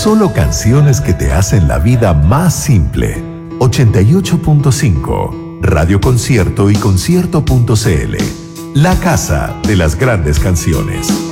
Solo canciones que te hacen la vida más simple. 88.5, Radio Concierto y Concierto.cl. La casa de las grandes canciones.